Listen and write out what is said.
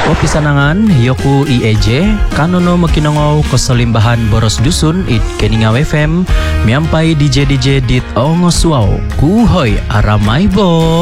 Pisanangan Yoku IEJ Kanono Makinongo Kosolimbahan Boros Dusun It Keninga FM Miampai DJ dit Ongoswau Kuhoy Aramai Bo.